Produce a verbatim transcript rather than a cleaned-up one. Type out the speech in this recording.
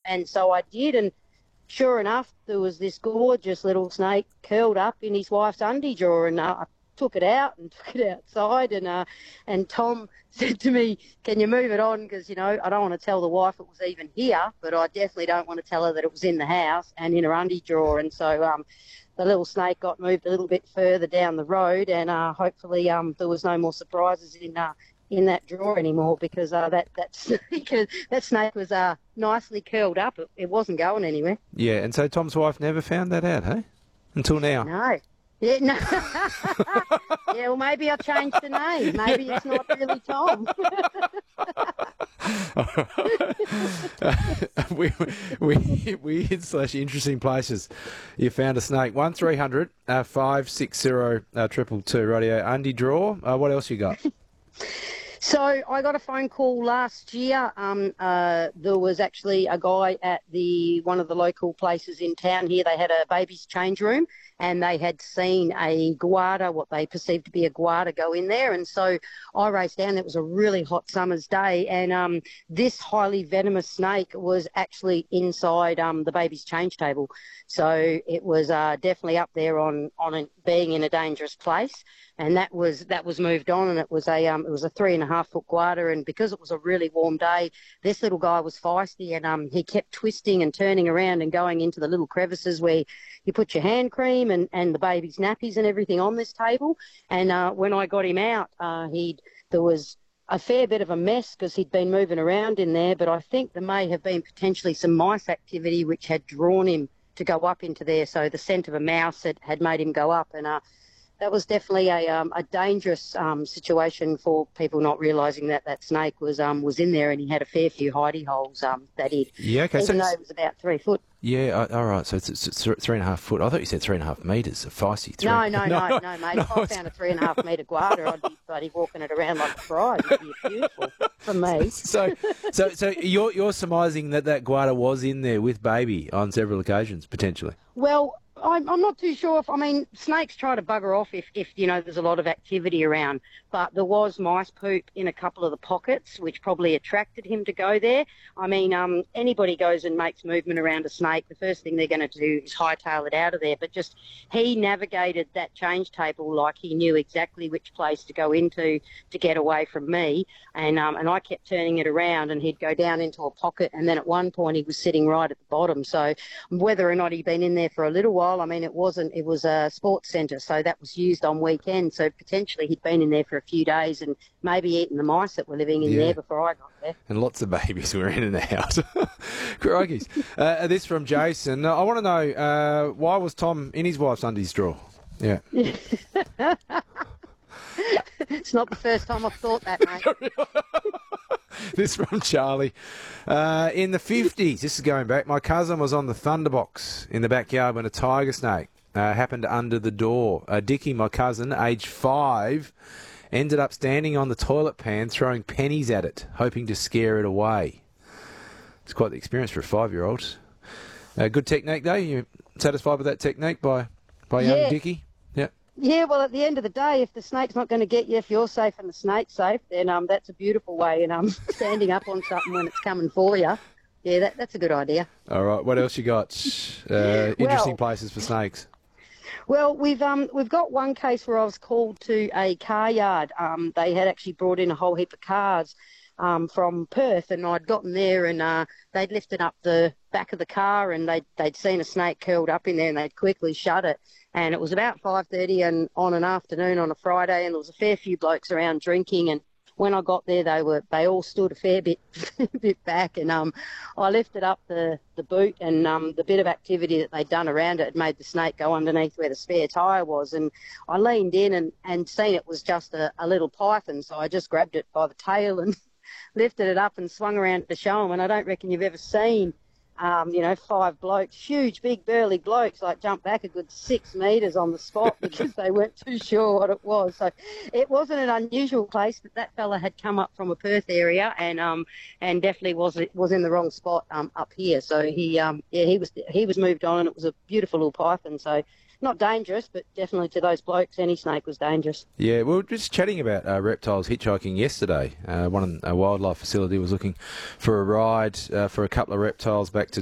and so I did, and sure enough, there was this gorgeous little snake curled up in his wife's undie drawer, and uh, I took it out and took it outside, and uh, and Tom said to me, "Can you move it on? Because, you know, I don't want to tell the wife it was even here, but I definitely don't want to tell her that it was in the house and in her undie drawer." And so um, the little snake got moved a little bit further down the road, and uh, hopefully um, there was no more surprises in uh, in that drawer anymore, because uh, that that snake, that snake was uh, nicely curled up. It, it wasn't going anywhere. Yeah, and so Tom's wife never found that out, hey? Until now. No. Yeah, no. Yeah, well, maybe I changed the name. Maybe it's not really Tom. uh, we, we, weird slash interesting places. You found a snake. one three hundred five six zero triple two radio undie drawer. Uh, what else you got? So I got a phone call last year. Um, uh, there was actually a guy at the one of the local places in town here. They had a baby's change room, and they had seen a guada, what they perceived to be a guada, go in there. And so I raced down. It was a really hot summer's day, and um, this highly venomous snake was actually inside um, the baby's change table. So it was uh, definitely up there on on a, being in a dangerous place. And that was that was moved on, and it was a um, it was a three and a half foot guada. And because it was a really warm day, this little guy was feisty, and um, he kept twisting and turning around and going into the little crevices where you put your hand cream and, and the baby's nappies and everything on this table. And uh, when I got him out, uh, he there was a fair bit of a mess because he'd been moving around in there. But I think there may have been potentially some mice activity which had drawn him to go up into there. So the scent of a mouse had, had made him go up, and uh, that was definitely a um, a dangerous um, situation for people not realising that that snake was um was in there, and he had a fair few hidey holes um that he'd, yeah, okay, even so though it was about three foot. Yeah, uh, all right. So it's, it's, it's three and a half foot. I thought you said three and a half metres. A feisty three. No, no, no, no, no, mate. No, if I found a three and a half metre guada, I'd be bloody walking it around like a bride. It'd be beautiful for me. So, so, so you're you're surmising that that guada was in there with baby on several occasions, potentially. Well, I'm, I'm not too sure if, I mean, snakes try to bugger off if, if, you know, there's a lot of activity around, but there was mice poop in a couple of the pockets, which probably attracted him to go there. I mean, um, anybody goes and makes movement around a snake, the first thing they're going to do is hightail it out of there, but just he navigated that change table like he knew exactly which place to go into to get away from me, and um, and I kept turning it around, and he'd go down into a pocket, and then at one point he was sitting right at the bottom. So whether or not he'd been in there for a little while, I mean, it wasn't, it was a sports centre, so that was used on weekends. So potentially he'd been in there for a few days and maybe eaten the mice that were living in yeah. there before I got there. And lots of babies were in and out. Crikey. Uh, this from Jason. I want to know, uh, why was Tom in his wife's undies drawer? Yeah. It's not the first time I've thought that, mate. This from Charlie. Uh, in the fifties, this is going back, my cousin was on the Thunderbox in the backyard when a tiger snake uh, happened under the door. Uh, Dickie, my cousin, aged five, ended up standing on the toilet pan throwing pennies at it, hoping to scare it away. It's quite the experience for a five-year-old. Uh, good technique, though? You satisfied with that technique by, by young yeah. Dickie? Yeah. Yeah, well, at the end of the day, if the snake's not going to get you, if you're safe and the snake's safe, then um, that's a beautiful way. And um, standing up on something when it's coming for you, yeah, that, that's a good idea. All right, what else you got? Uh, interesting well, places for snakes. Well, we've um we've got one case where I was called to a car yard. Um, they had actually brought in a whole heap of cars um, from Perth, and I'd gotten there, and uh, they'd lifted up the back of the car, and they'd, they'd seen a snake curled up in there, and they'd quickly shut it. And it was about five thirty and on an afternoon on a Friday, and there was a fair few blokes around drinking. And when I got there, they were they all stood a fair bit bit back. And um, I lifted up the, the boot, and um, the bit of activity that they'd done around it had made the snake go underneath where the spare tyre was. And I leaned in and, and seen it was just a, a little python, so I just grabbed it by the tail and lifted it up and swung around to show them. And I don't reckon you've ever seen Um, you know, five blokes, huge, big, burly blokes, like jump back a good six metres on the spot because they weren't too sure what it was. So it wasn't an unusual place, but that fella had come up from a Perth area and um and definitely was was in the wrong spot um up here. So he um yeah he was he was moved on, and it was a beautiful little python. So not dangerous, but definitely to those blokes, any snake was dangerous. Yeah, we were just chatting about uh, reptiles hitchhiking yesterday. Uh, one a wildlife facility was looking for a ride uh, for a couple of reptiles back to